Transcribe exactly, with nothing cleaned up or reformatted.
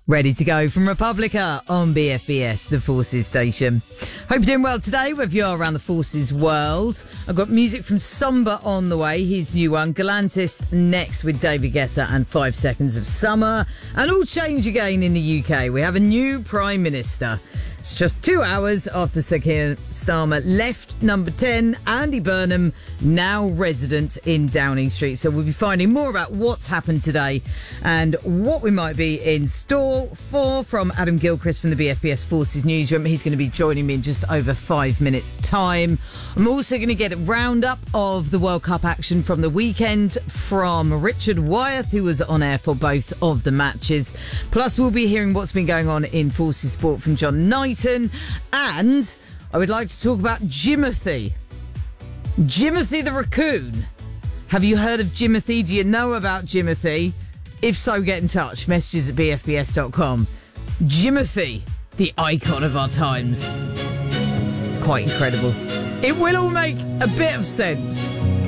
Ready to go from Republica on B F B S, the Forces station. Hope you're doing well today, wherever you are around the Forces world. I've got music from Somber on the way, his new one. Galantis next with David Guetta and Five Seconds of Summer. And all change again in the U K. We have a new Prime Minister. It's just two hours after Sir Keir Starmer left number ten, Andy Burnham, now resident in Downing Street. So we'll be finding more about what's happened today and what we might be in store for from Adam Gilchrist from the B F B S Forces newsroom. He's going to be joining me in just over five minutes' time. I'm also going to get a roundup of the World Cup action from the weekend from Richard Wyeth, who was on air for both of the matches. Plus, we'll be hearing what's been going on in Forces sport from John Knight. And I would like to talk about Jimothy. Jimothy the raccoon. Have you heard of Jimothy? Do you know about Jimothy? If so, get in touch. Messages at b f b s dot com. Jimothy, the icon of our times. Quite incredible. It will all make a bit of sense